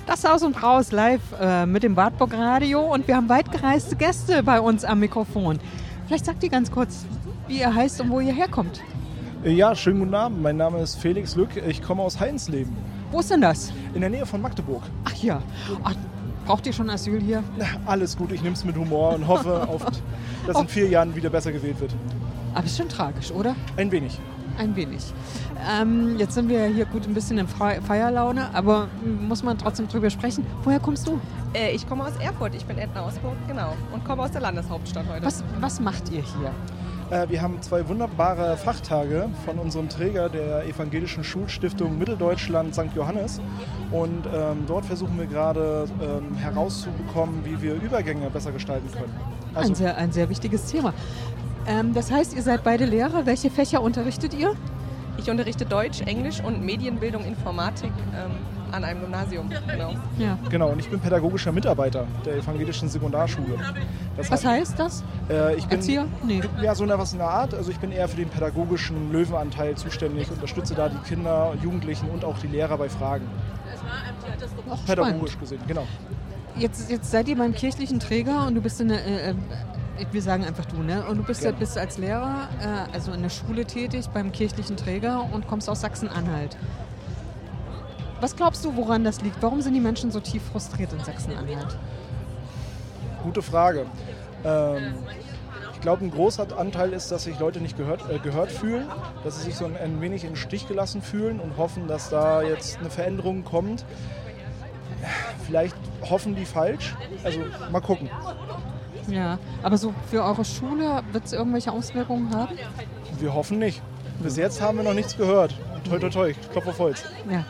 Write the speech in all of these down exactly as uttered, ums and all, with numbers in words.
Das Haus und Raus live äh, mit dem Wartburg Radio und wir haben weitgereiste Gäste bei uns am Mikrofon. Vielleicht sagt ihr ganz kurz, wie ihr heißt und wo ihr herkommt. Ja, schönen guten Abend. Mein Name ist Felix Lück. Ich komme aus Heinssleben. Wo ist denn das? In der Nähe von Magdeburg. Ach ja. Ach, braucht ihr schon Asyl hier? Na, alles gut, ich nehme es mit Humor und hoffe, auf, dass in vier Jahren wieder besser gewählt wird. Aber ist schon tragisch, oder? Ein wenig. Ein wenig. Ähm, jetzt sind wir hier gut ein bisschen in Fe- Feierlaune, aber muss man trotzdem drüber sprechen. Woher kommst du? Äh, ich komme aus Erfurt, ich bin Edna Ausburg, genau. Und komme aus der Landeshauptstadt heute. Was, was macht ihr hier? Äh, wir haben zwei wunderbare Fachtage von unserem Träger der Evangelischen Schulstiftung Mitteldeutschland Sankt Johannes. Und ähm, dort versuchen wir gerade ähm, herauszubekommen, wie wir Übergänge besser gestalten können. Also, ein, sehr, ein sehr wichtiges Thema. Ähm, das heißt, ihr seid beide Lehrer. Welche Fächer unterrichtet ihr? Ich unterrichte Deutsch, Englisch und Medienbildung, Informatik ähm, an einem Gymnasium. Genau. Ja. Genau, und ich bin pädagogischer Mitarbeiter der Evangelischen Sekundarschule. Das Was heißt das? Äh, ich bin, Erzieher? Nee. Ja, so etwas in der Art. Also ich bin eher für den pädagogischen Löwenanteil zuständig, unterstütze da die Kinder, Jugendlichen und auch die Lehrer bei Fragen. Auch Pädagogisch spannend. gesehen, genau. Jetzt, jetzt seid ihr beim kirchlichen Träger und du bist in der, äh, äh, wir sagen einfach du, ne? Und du bist, Gerne. bist als Lehrer, äh, also in der Schule tätig, beim kirchlichen Träger und kommst aus Sachsen-Anhalt. Was glaubst du, woran das liegt? Warum sind die Menschen so tief frustriert in Sachsen-Anhalt? Gute Frage. Ähm, ich glaube, ein großer Anteil ist, dass sich Leute nicht gehört, äh, gehört fühlen, dass sie sich so ein, ein wenig in den Stich gelassen fühlen und hoffen, dass da jetzt eine Veränderung kommt. Vielleicht hoffen die falsch. Also mal gucken. Ja, aber so für eure Schule wird es irgendwelche Auswirkungen haben? Wir hoffen nicht. Bis jetzt haben wir noch nichts gehört. Toi, toi, toi. Ich klopfe auf Holz. Ja.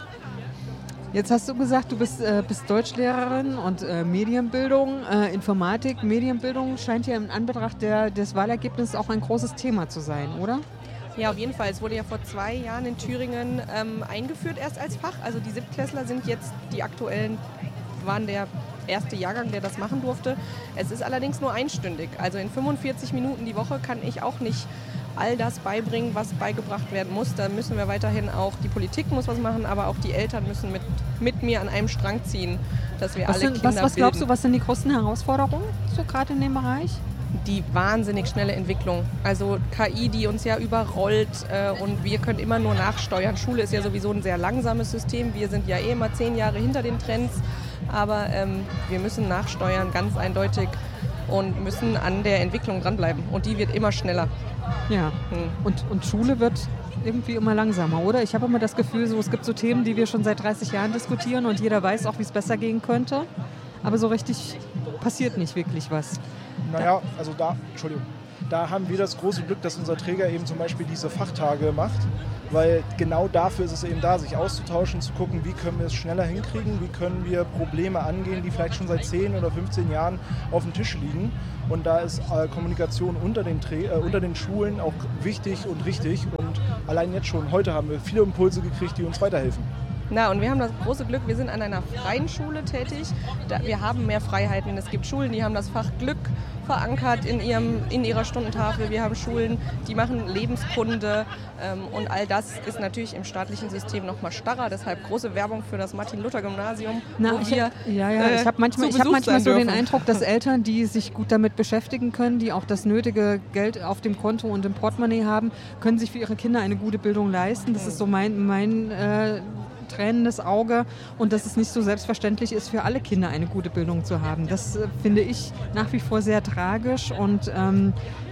Jetzt hast du gesagt, du bist, äh, bist Deutschlehrerin und äh, Medienbildung, äh, Informatik. Medienbildung scheint ja im Anbetracht der, des Wahlergebnisses auch ein großes Thema zu sein, oder? Ja, auf jeden Fall. Es wurde ja vor zwei Jahren in Thüringen ähm, eingeführt erst als Fach. Also die Siebtklässler sind jetzt die aktuellen, waren der erste Jahrgang, der das machen durfte. Es ist allerdings nur einstündig. Also in fünfundvierzig Minuten die Woche kann ich auch nicht all das beibringen, was beigebracht werden muss. Da müssen wir weiterhin auch, die Politik muss was machen, aber auch die Eltern müssen mit, mit mir an einem Strang ziehen, dass wir Was, alle sind, Kinder was, was glaubst bilden. du, was sind die größten Herausforderungen so gerade in dem Bereich? Die wahnsinnig schnelle Entwicklung. Also K I, die uns ja überrollt äh, und wir können immer nur nachsteuern. Schule ist ja sowieso ein sehr langsames System. Wir sind ja eh immer zehn Jahre hinter den Trends, aber ähm, wir müssen nachsteuern, ganz eindeutig, und müssen an der Entwicklung dranbleiben. Und die wird immer schneller. Ja, Hm. und, und Schule wird irgendwie immer langsamer, oder? Ich habe immer das Gefühl, so, es gibt so Themen, die wir schon seit dreißig Jahren diskutieren und jeder weiß auch, wie es besser gehen könnte. Aber so richtig passiert nicht wirklich was. Naja, also da, Entschuldigung, da haben wir das große Glück, dass unser Träger eben zum Beispiel diese Fachtage macht, weil genau dafür ist es eben da, sich auszutauschen, zu gucken, wie können wir es schneller hinkriegen, wie können wir Probleme angehen, die vielleicht schon seit zehn oder fünfzehn Jahren auf dem Tisch liegen. Und da ist äh, Kommunikation unter den, Trä- äh, unter den Schulen auch wichtig und richtig. Und allein jetzt schon, heute haben wir viele Impulse gekriegt, die uns weiterhelfen. Na, und wir haben das große Glück, wir sind an einer freien Schule tätig. Da, wir haben mehr Freiheiten. Es gibt Schulen, die haben das Fach Glück verankert in, ihrem, in ihrer Stundentafel. Wir haben Schulen, die machen Lebenskunde. Ähm, und all das ist natürlich im staatlichen System noch mal starrer. Deshalb große Werbung für das Martin-Luther-Gymnasium. Na, wo ich, wir, ja, ja, äh, ich habe manchmal, zu ich hab Besuch manchmal sein so den dürfen. Eindruck, dass Eltern, die sich gut damit beschäftigen können, die auch das nötige Geld auf dem Konto und im Portemonnaie haben, können sich für ihre Kinder eine gute Bildung leisten. Das ist so mein, mein äh, tränendes Auge und dass es nicht so selbstverständlich ist, für alle Kinder eine gute Bildung zu haben. Das äh, finde ich nach wie vor sehr tragisch und ähm,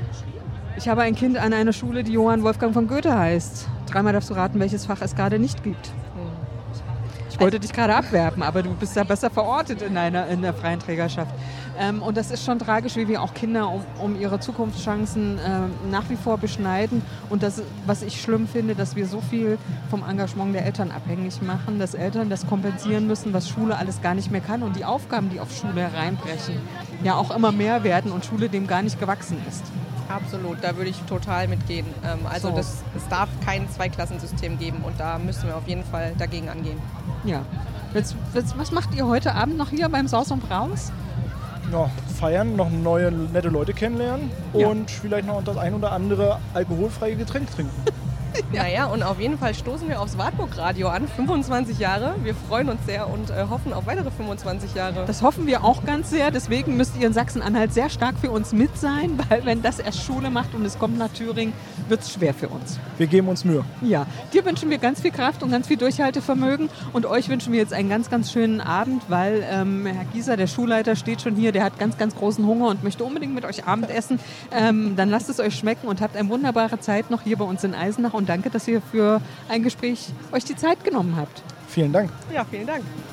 ich habe ein Kind an einer Schule, die Johann Wolfgang von Goethe heißt. Dreimal darfst du raten, welches Fach es gerade nicht gibt. Ich wollte dich gerade abwerben, aber du bist ja besser verortet in, einer, in der freien Trägerschaft. Ähm, und das ist schon tragisch, wie wir auch Kinder um, um ihre Zukunftschancen äh, nach wie vor beschneiden. Und das, was ich schlimm finde, dass wir so viel vom Engagement der Eltern abhängig machen, dass Eltern das kompensieren müssen, was Schule alles gar nicht mehr kann und die Aufgaben, die auf Schule hereinbrechen, ja auch immer mehr werden und Schule dem gar nicht gewachsen ist. Absolut, da würde ich total mitgehen. Ähm, also So. das, es darf kein Zweiklassensystem geben und da müssen wir auf jeden Fall dagegen angehen. Ja. Jetzt, jetzt, was macht ihr heute Abend noch hier beim Saus und Braus? Ja, feiern, noch neue, nette Leute kennenlernen Ja. und vielleicht noch das ein oder andere alkoholfreie Getränk trinken. Naja, und auf jeden Fall stoßen wir aufs Wartburg-Radio an. fünfundzwanzig Jahre. Wir freuen uns sehr und äh, hoffen auf weitere fünfundzwanzig Jahre. Das hoffen wir auch ganz sehr. Deswegen müsst ihr in Sachsen-Anhalt sehr stark für uns mit sein, weil wenn das erst Schule macht und es kommt nach Thüringen, wird es schwer für uns. Wir geben uns Mühe. Ja, dir wünschen wir ganz viel Kraft und ganz viel Durchhaltevermögen und euch wünschen wir jetzt einen ganz, ganz schönen Abend, weil ähm, Herr Gieser, der Schulleiter, steht schon hier, der hat ganz, ganz großen Hunger und möchte unbedingt mit euch Abendessen. Ähm, dann lasst es euch schmecken und habt eine wunderbare Zeit noch hier bei uns in Eisenach und danke, dass ihr für ein Gespräch euch die Zeit genommen habt. Vielen Dank. Ja, vielen Dank.